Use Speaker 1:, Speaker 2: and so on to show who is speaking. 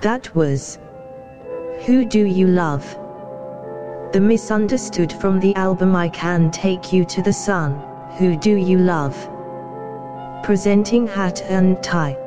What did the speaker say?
Speaker 1: That was Who Do You Love? The Misunderstood from the album I Can Take You to the Sun, Who Do You Love? Presenting Hat and Tie.